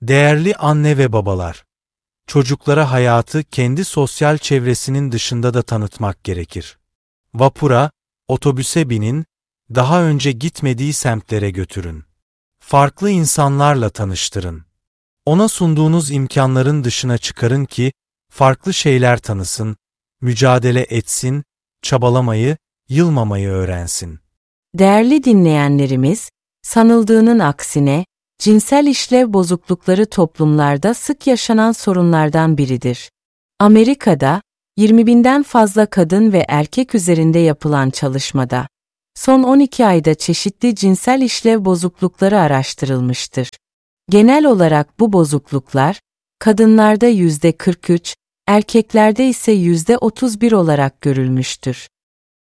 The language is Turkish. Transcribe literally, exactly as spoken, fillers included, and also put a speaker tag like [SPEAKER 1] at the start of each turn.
[SPEAKER 1] Değerli anne ve babalar, çocuklara hayatı kendi sosyal çevresinin dışında da tanıtmak gerekir. Vapura, otobüse binin, daha önce gitmediği semtlere götürün. Farklı insanlarla tanıştırın. Ona sunduğunuz imkanların dışına çıkarın ki, farklı şeyler tanısın, mücadele etsin, çabalamayı, yılmamayı öğrensin.
[SPEAKER 2] Değerli dinleyenlerimiz, sanıldığının aksine, cinsel işlev bozuklukları toplumlarda sık yaşanan sorunlardan biridir. Amerika'da, yirmi binden fazla kadın ve erkek üzerinde yapılan çalışmada, son on iki ayda çeşitli cinsel işlev bozuklukları araştırılmıştır. Genel olarak bu bozukluklar, kadınlarda yüzde kırk üç, erkeklerde ise yüzde otuz bir olarak görülmüştür.